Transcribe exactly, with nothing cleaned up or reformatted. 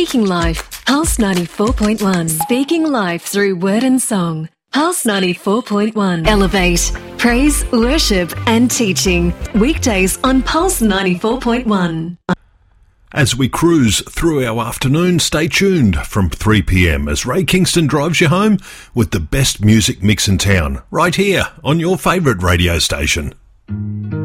Speaking Life, Pulse ninety-four point one. Speaking life through word and song. Pulse ninety-four point one. Elevate, praise, worship and teaching. Weekdays on Pulse ninety-four point one. As we cruise through our afternoon, stay tuned from three p.m. as Ray Kingston drives you home with the best music mix in town, right here on your favourite radio station.